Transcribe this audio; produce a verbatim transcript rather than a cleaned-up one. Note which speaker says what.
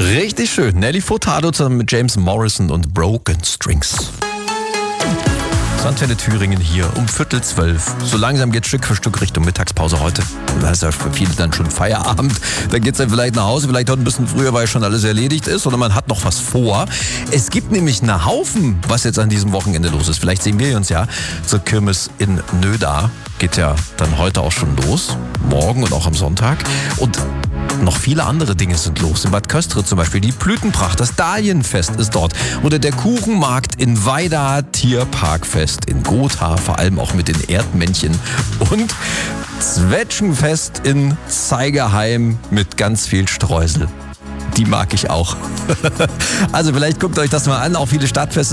Speaker 1: Richtig schön. Nelly Furtado zusammen mit James Morrison und Broken Strings. Antenne Thüringen hier um Viertel zwölf. So langsam geht Stück für Stück Richtung Mittagspause heute. Da ist ja für viele dann schon Feierabend. Dann geht's dann vielleicht nach Hause, vielleicht heute ein bisschen früher, weil schon alles erledigt ist. Oder man hat noch was vor. Es gibt nämlich einen Haufen, was jetzt an diesem Wochenende los ist. Vielleicht sehen wir uns ja zur Kirmes in Nöda. Geht ja dann heute auch schon los. Morgen und auch am Sonntag. Und noch viele andere Dinge sind los. In Bad Köstritz zum Beispiel die Blütenpracht, das Dahlienfest ist dort. Oder der Kuchenmarkt in Weida, Tierparkfest in Gotha, vor allem auch mit den Erdmännchen. Und Zwetschgenfest in Zeigerheim mit ganz viel Streusel. Die mag ich auch. Also vielleicht guckt euch das mal an, auch viele Stadtfeste